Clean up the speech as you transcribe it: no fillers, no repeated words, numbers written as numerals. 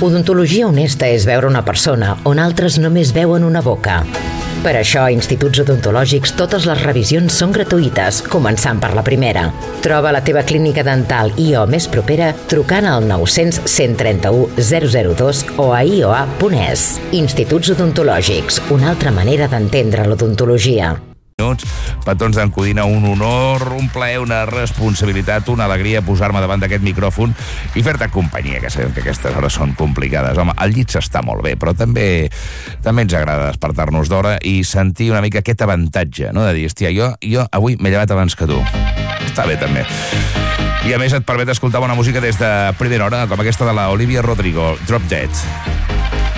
Odontologia honesta és veure una persona on altres només veuen una boca. Per això, a Instituts Odontològics totes les revisions són gratuïtes, començant per la primera. Troba la teva clínica dental IO més propera trucant al 900 131 002 o a ioa.es. Instituts Odontològics, una altra manera d'entendre l'odontologia. Petons d'en Codina, un honor, un plaer, una responsabilitat, una alegria posar-me davant d'aquest micròfon i fer-te companyia, que sabem que aquestes hores són complicades. Home, el llit s'està molt bé, però també ens agrada despertar-nos d'hora i sentir una mica aquest avantatge, no? De dir, hòstia, jo avui m'he llevat abans que tu. Està bé, també. I a més et permet escoltar bona música des de primera hora, com aquesta de la Olivia Rodrigo, Drop Dead.